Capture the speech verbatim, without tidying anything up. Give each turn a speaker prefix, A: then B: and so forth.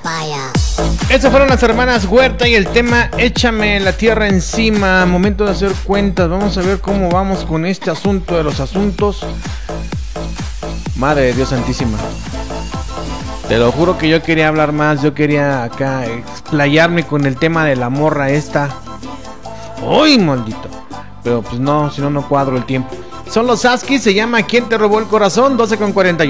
A: papaya.
B: Esas fueron las hermanas Huerta y el tema Échame la tierra encima. Momento de hacer cuentas. Vamos a ver cómo vamos con este asunto de los asuntos. Madre de Dios santísima. Te lo juro que yo quería hablar más. Yo quería acá explayarme con el tema de la morra esta. ¡Uy, maldito! Pero pues no, si no, no cuadro el tiempo. Son los Askis, se llama ¿Quién te robó el corazón? doce con cuarenta y uno.